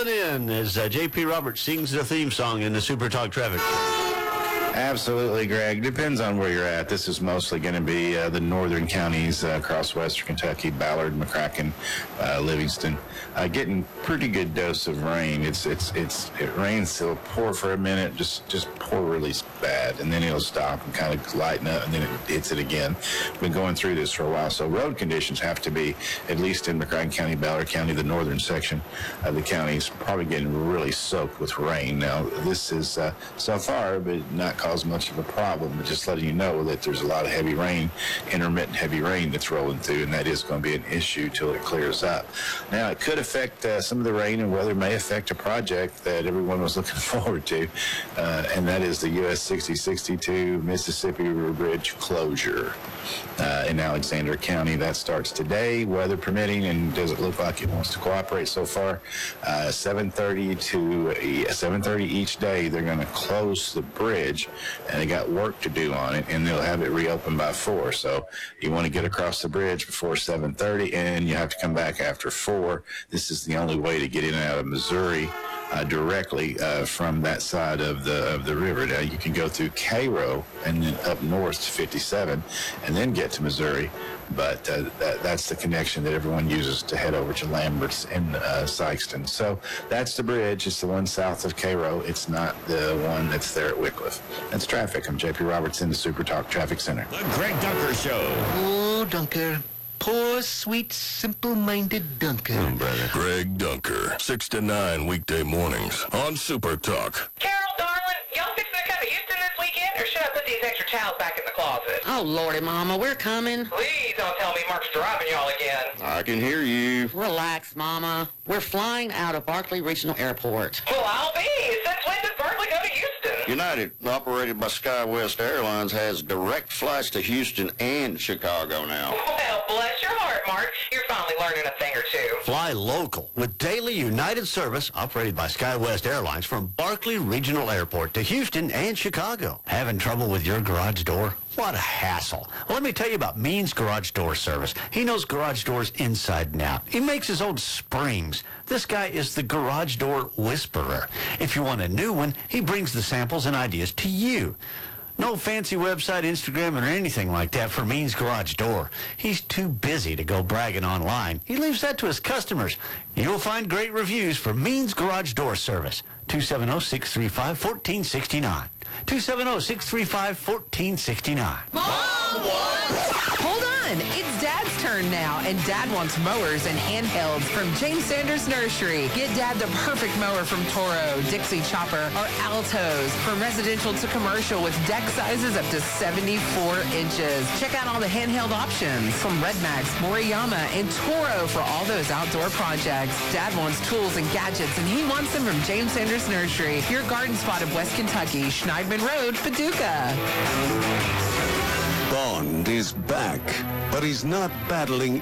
rolling in as J.P. Roberts sings the theme song in the Super Talk Traffic. Absolutely, Greg. Depends on where you're at. This is mostly going to be the northern counties across western Kentucky, Ballard, McCracken, Livingston. Getting pretty good dose of rain. It rains, it'll pour for a minute, just pour really bad, and then it'll stop and kind of lighten up, and then it hits it again. Been going through this for a while, so road conditions have to be, at least in McCracken County, Ballard County, the northern section of the county is probably getting really soaked with rain. Now, this is so far, but not cause much of a problem, but just letting you know that there's a lot of heavy rain, intermittent heavy rain that's rolling through, and that is going to be an issue till it clears up. Now, it could affect some of the rain and weather may affect a project that everyone was looking forward to, and that is the US 6062 Mississippi River Bridge closure in Alexander County. That starts today, weather permitting, and does it look like it wants to cooperate so far? 7:30 to 7:30 each day, they're going to close the bridge, and they got work to do on it, and they'll have it reopened by 4. So you want to get across the bridge before 7:30, and you have to come back after 4. This is the only way to get in and out of Missouri directly from that side of the river. Now, you can go through Cairo and then up north to 57 and then get to Missouri, but that's the connection that everyone uses to head over to Lambert's and Sykeston. So that's the bridge. It's the one south of Cairo. It's not the one that's there at Wycliffe. That's traffic. I'm J.P. Roberts in the Super Talk Traffic Center. The Greg Dunker Show. Oh, Dunker. Poor, sweet, simple-minded Dunker. Oh, brother. Greg Dunker, 6 to 9 weekday mornings on Super Talk. Carol, darling, y'all fixing to come to Houston this weekend, or should I put these extra towels back in the closet? Oh, Lordy, Mama, we're coming. Please don't tell me Mark's driving y'all again. I can hear you. Relax, Mama. We're flying out of Barkley Regional Airport. Well, I'll be. Since when does Berkeley go to Houston? United, operated by SkyWest Airlines, has direct flights to Houston and Chicago now. Well, bless your heart, Mark. You're finally learning a thing or two. Fly local with daily United service operated by SkyWest Airlines from Barkley Regional Airport to Houston and Chicago. Having trouble with your garage door? What a hassle. Well, let me tell you about Means Garage Door Service. He knows garage doors inside and out. He makes his own springs. This guy is the garage door whisperer. If you want a new one, he brings the samples and ideas to you. No fancy website, Instagram, or anything like that for Means Garage Door. He's too busy to go bragging online. He leaves that to his customers. You'll find great reviews for Means Garage Door Service. 270-635-1469. 270-635-1469. Hold on, it's Dad's turn now, and Dad wants mowers and handhelds from James Sanders Nursery. Get Dad the perfect mower from Toro, Dixie Chopper, or Altos, from residential to commercial with deck sizes up to 74 inches. Check out all the handheld options from Redmax, Moriyama, and Toro for all those outdoor projects. Dad wants tools and gadgets, and he wants them from James Sanders Nursery, your garden spot of West Kentucky, Schneidman Road, Paducah. Bond is back, but he's not battling